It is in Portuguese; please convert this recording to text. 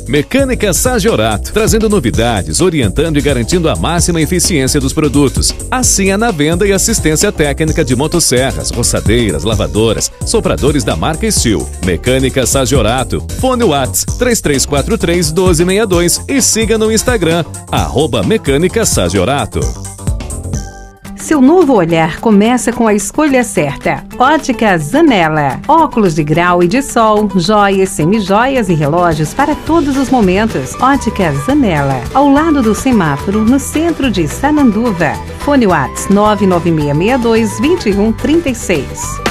Mecânica Sagiorato, trazendo novidades, orientando e garantindo a máxima eficiência dos produtos. Assim é na venda e assistência técnica de motosserras, roçadeiras, lavadoras, sopradores da marca Steel. Mecânica Sagiorato. Fone Whats 3343-1262 e siga no Instagram, @Mecânica Sagiorato. Seu novo olhar começa com a escolha certa. Ótica Zanella. Óculos de grau e de sol, joias, semijoias e relógios para todos os momentos. Ótica Zanella. Ao lado do semáforo, no centro de Sananduva. Fone Whats 99662-2136.